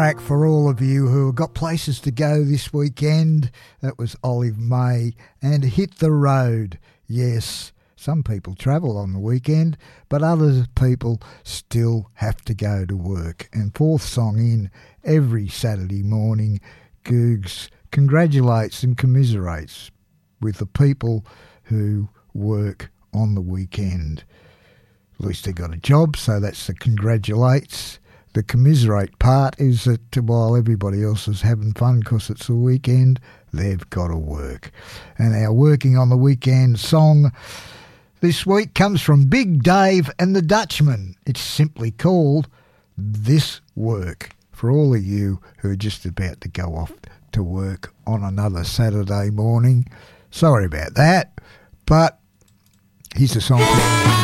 Track for all of you who have got places to go this weekend. That was Olive May and Hit the Road. Yes, some people travel on the weekend, but other people still have to go to work. And fourth song in every Saturday morning, Googs congratulates and commiserates with the people who work on the weekend. At least they got a job, so that's the congratulates. The commiserate part is that while everybody else is having fun because it's the weekend, they've got to work. And our Working on the Weekend song this week comes from Big Dave and the Dutchman. It's simply called This Work, for all of you who are just about to go off to work on another Saturday morning. Sorry about that, but here's a song.